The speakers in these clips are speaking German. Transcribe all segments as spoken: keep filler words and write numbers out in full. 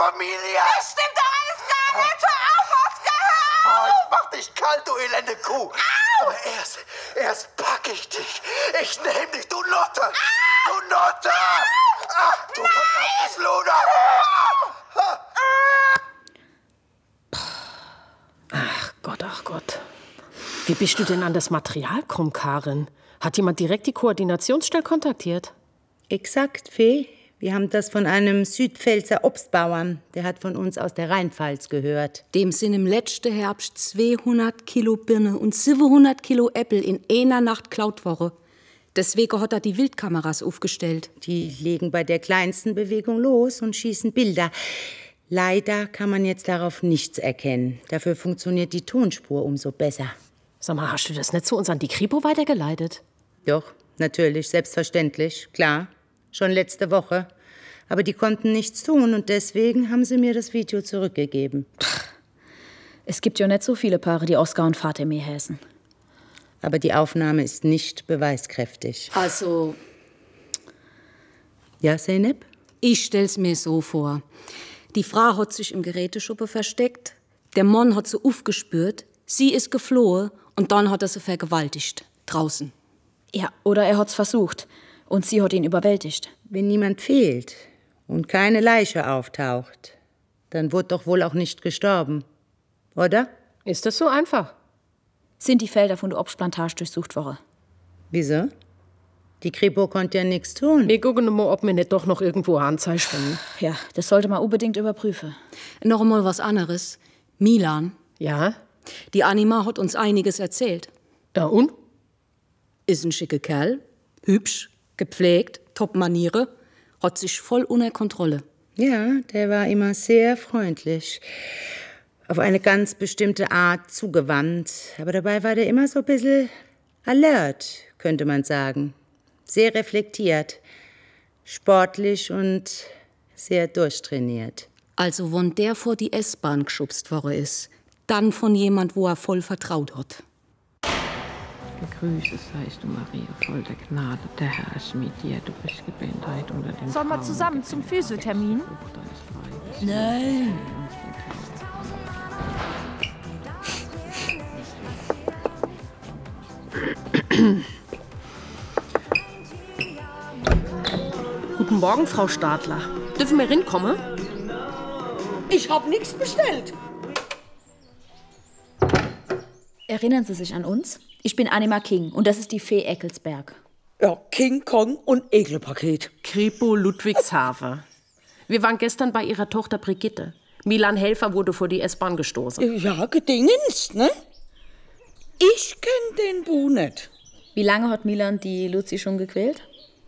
Familie. Das stimmt doch alles gar nicht. Hör auf, Oskar, hör Oh, auf. ich mach dich kalt, du elende Kuh. Au. Aber erst, erst pack ich dich. Ich nehm dich, du Nutte. Au. Du Nutte. Ach, du verdammtes Luder. Ach Gott, ach Gott. Wie bist du denn an das Material gekommen, Karin? Hat jemand direkt die Koordinationsstelle kontaktiert? Exakt, Fee. Wir haben das von einem Südpfälzer Obstbauern. Der hat von uns aus der Rheinpfalz gehört. Dem sind im letzten Herbst zweihundert Kilo Birne und siebenhundert Kilo Äpfel in einer Nacht klaut worden. Deswegen hat er die Wildkameras aufgestellt. Die legen bei der kleinsten Bewegung los und schießen Bilder. Leider kann man jetzt darauf nichts erkennen. Dafür funktioniert die Tonspur umso besser. Sag mal, hast du das nicht zu uns an die Kripo weitergeleitet? Doch, natürlich, selbstverständlich, klar. Schon letzte Woche. Aber die konnten nichts tun und deswegen haben sie mir das Video zurückgegeben. Es gibt ja nicht so viele Paare, die Oskar und Fatemeh heißen. Aber die Aufnahme ist nicht beweiskräftig. Also, Ja, Zeynep? ich stell's mir so vor. Die Frau hat sich im Geräteschuppe versteckt, der Mann hat sie aufgespürt, sie ist geflohen und dann hat er sie vergewaltigt. Draußen. Ja, oder er hat's versucht und sie hat ihn überwältigt. Wenn niemand fehlt und keine Leiche auftaucht, dann wurde doch wohl auch nicht gestorben. Oder? Ist das so einfach? Sind die Felder von der Obstplantage durchsucht worden? Wieso? Die Kripo konnte ja nichts tun. Wir gucken mal, ob wir nicht doch noch irgendwo Anzeichen finden. Ja, das sollte man unbedingt überprüfen. Noch einmal was anderes. Milan. Ja? Die Anima hat uns einiges erzählt. Ja, und? Ist ein schicker Kerl, hübsch, gepflegt, Top-Maniere, hat sich voll unter Kontrolle. Ja, der war immer sehr freundlich. Auf eine ganz bestimmte Art zugewandt. Aber dabei war der immer so ein bisschen alert, könnte man sagen. Sehr reflektiert, sportlich und sehr durchtrainiert. Also, wenn der vor die S-Bahn geschubst worden ist, dann von jemand, wo er voll vertraut hat. Gegrüßet seist du, Maria, voll der Gnade. Der Herr ist mit dir. Du bist gebenedeit unter den Sollen wir Frauen. zusammen zum Physiothermin? Frucht deines Leibes. Nein. Guten Morgen, Frau Stadler. Dürfen wir reinkommen? Ich hab nichts bestellt. Erinnern Sie sich an uns? Ich bin Anima King und das ist die Fee Eckelsberg. Ja, King Kong und Ekelpaket. Kripo Ludwigshafen. Wir waren gestern bei ihrer Tochter Brigitte. Milan Helfer wurde vor die S-Bahn gestoßen. Ja, gedingens, ne? Ich kenn den Bu nicht. Wie lange hat Milan die Luzi schon gequält?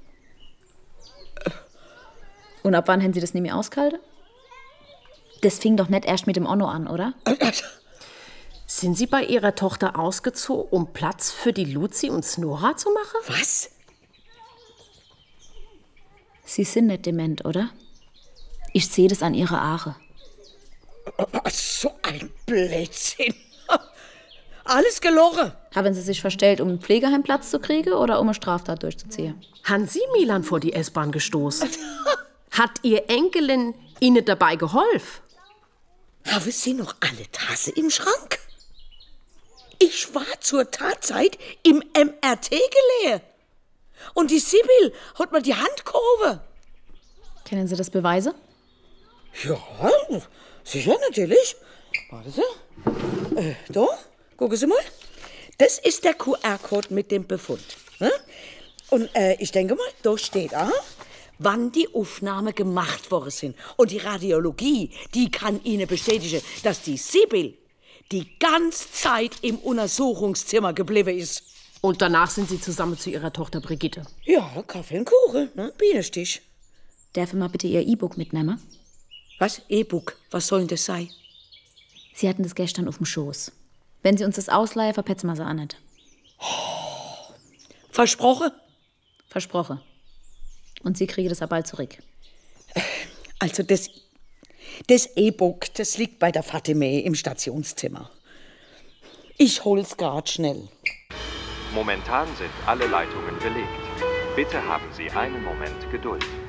Und ab wann haben Sie das nicht mehr ausgehalten? Das fing doch nicht erst mit dem Onno an, oder? Sind Sie bei Ihrer Tochter ausgezogen, um Platz für die Luzi und Snora zu machen? Was? Sie sind nicht dement, oder? Ich sehe das an Ihrer Aare. So ein Blödsinn. Alles gelogen. Haben Sie sich verstellt, um einen Pflegeheimplatz zu kriegen oder um eine Straftat durchzuziehen? Haben Sie Milan vor die S-Bahn gestoßen? Hat Ihr Enkelin Ihnen dabei geholfen? Haben Sie noch alle Tasse im Schrank? Ich war zur Tatzeit im M R T gelehe. Und die Sibyl hat mir die Hand gehoben. Kennen Sie das Beweise? Ja, sicher, natürlich. Warte Sie. Äh, da, gucken Sie mal. Das ist der Q R-Code mit dem Befund. Ne? Und äh, ich denke mal, da steht auch, wann die Aufnahmen gemacht worden sind. Und die Radiologie, die kann Ihnen bestätigen, dass die Sibyl die ganze Zeit im Untersuchungszimmer geblieben ist. Und danach sind Sie zusammen zu Ihrer Tochter Brigitte. Ja, Kaffee und Kuchen, ne? Bienenstich. Darf ich mal bitte Ihr E-Book mitnehmen? Was? E-Book? Was soll denn das sein? Sie hatten das gestern auf dem Schoß. Wenn Sie uns das ausleihen, verpetzen wir sie auch nicht. Versprochen? Versprochen. Und Sie kriegen das auch bald zurück. Also das, das E-Book, das liegt bei der Fatemeh im Stationszimmer. Ich hol's grad schnell. Momentan sind alle Leitungen belegt. Bitte haben Sie einen Moment Geduld.